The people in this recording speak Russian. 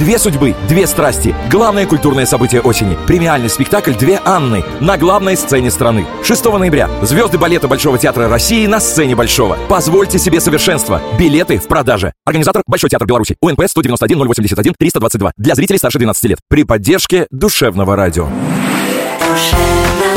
Две судьбы, две страсти. Главное культурное событие осени. Премиальный спектакль «Две Анны» на главной сцене страны. 6 ноября. Звезды балета Большого театра России на сцене Большого. Позвольте себе совершенство. Билеты в продаже. Организатор Большой театр Беларуси. УНП 191 081 322. Для зрителей старше 12 лет. При поддержке Душевного радио. Душевное